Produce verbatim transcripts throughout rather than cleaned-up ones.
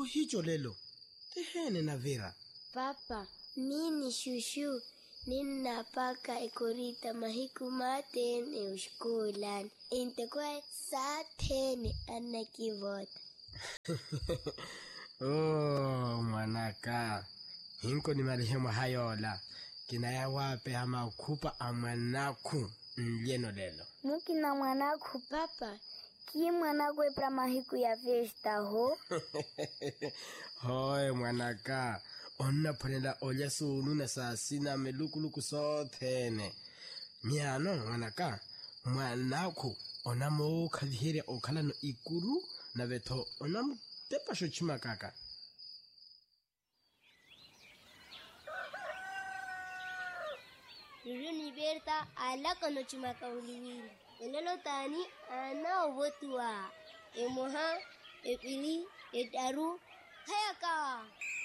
hicho lelo. Tehene na Vera. Papa, mini shushu. Nina paka ikurita mahiku matene ushkulan. Inte kwa satene anakivota. Oh, mwanaka. Hinko ni marehemu hayola. Kinaya wape hama kupa amanaku mlieno lelo. Mukina mwanaku papa. Ki mwanaku epra mahiku ya festa ho? Hoi mwanaka. Onna panela olya sunu na sasina melukuluku sothene. Miano mwanaka. Mwanaku onamo kadhihere okala no ikuru na veto onam tepa shochima kaka. Lulu ni Berta ala kono chimaka uliwili. Elelo tani ana obotua. Emoha, epili, etaru, hayaka.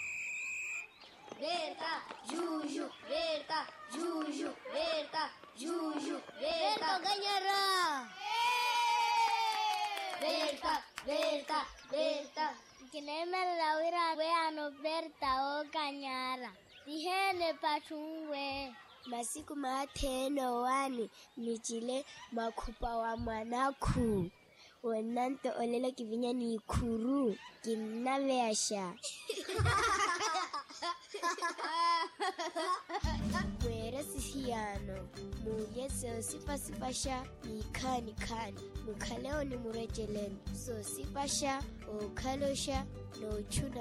Berta, juju, Berta, juju, Berta, juju, Berta ganyara. Berta, Berta, Berta. Kinema lawira we ano Berta o ganyara. Dihene pachungwe. Masiku mateno wani nichile makupa wa mwanaku. Wenanto olelo kivinya ni kuru. Kinaveasha. Mwera sisiano. Muye seo sipa sipasha. Nikani kani. Mukaleo ni murejeleni. So sipasha. O kalosha. No chuna.